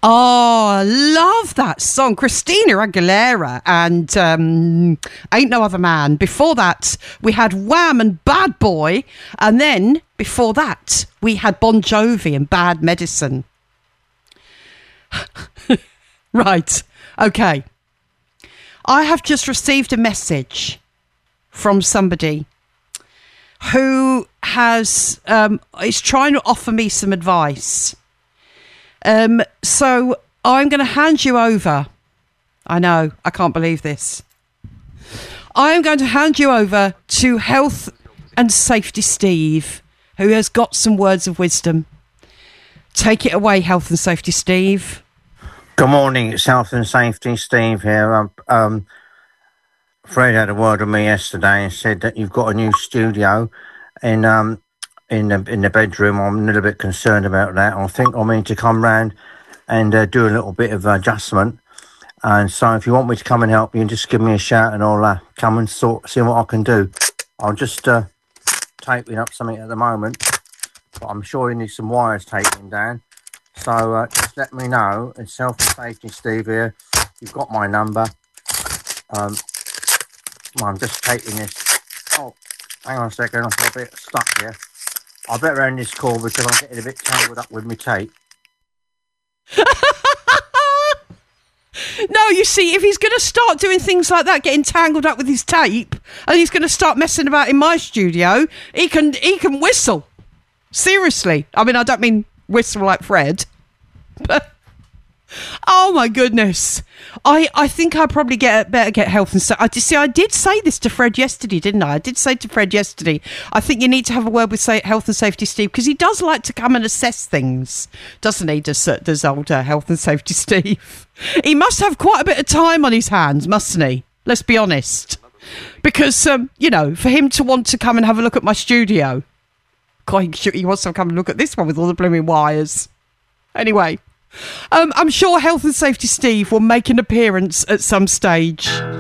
Oh, I love that song. Christina Aguilera and Ain't No Other Man. Before that, we had Wham and Bad Boy. And then, before that, we had Bon Jovi and Bad Medicine. Right. Okay. I have just received a message from somebody who is trying to offer me some advice. So I'm going to hand you over. I know, I can't believe this. I am going to hand you over to Health and Safety Steve, who has got some words of wisdom. Take it away, Health and Safety Steve. Good morning, it's Health and Safety Steve here. Fred had a word with me yesterday and said that you've got a new studio in the bedroom. I'm a little bit concerned about that. I think I need to come round and do a little bit of adjustment. And so if you want me to come and help you, just give me a shout and I'll come and see what I can do. I'm just taping up something at the moment, but I'm sure you need some wires taken down. So just let me know. It's Health and Safety Steve here. You've got my number. I'm just taking this. Oh, hang on a second. I'm a bit stuck here. I better end this call because I'm getting a bit tangled up with my tape. No, you see, if he's going to start doing things like that, getting tangled up with his tape, and he's going to start messing about in my studio, he can whistle. Seriously. I mean, I don't mean whistle like Fred. But, oh my goodness. I think I probably better get Health and Safety. See, I did say this to Fred yesterday, didn't I? I did say to Fred yesterday, I think you need to have a word with Health and Safety Steve, because he does like to come and assess things, doesn't he? Does old Health and Safety Steve? He must have quite a bit of time on his hands, mustn't he? Let's be honest. Because, for him to want to come and have a look at my studio, God, he wants to come and look at this one with all the blooming wires. Anyway, I'm sure Health and Safety Steve will make an appearance at some stage.